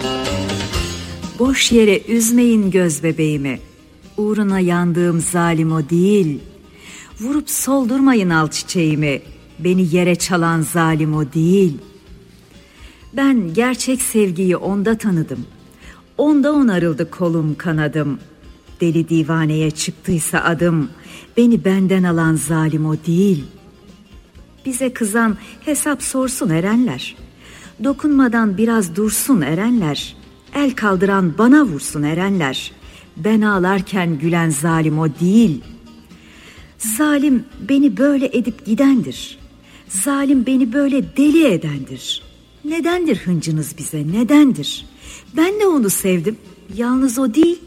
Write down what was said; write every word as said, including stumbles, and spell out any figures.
Boş yere üzmeyin göz bebeğimi. Uğruna yandığım zalim o değil. Vurup soldurmayın al çiçeğimi. Beni yere çalan zalim o değil. Ben gerçek sevgiyi onda tanıdım. Onda onarıldı kolum kanadım. Deli divaneye çıktıysa adım, beni benden alan zalim o değil. Bize kızan hesap sorsun erenler. Dokunmadan biraz dursun erenler. El kaldıran bana vursun erenler. Ben ağlarken gülen zalim o değil. Zalim beni böyle edip gidendir. Zalim beni böyle deli edendir. Nedendir hıncınız bize, nedendir? Ben de onu sevdim, yalnız o değil.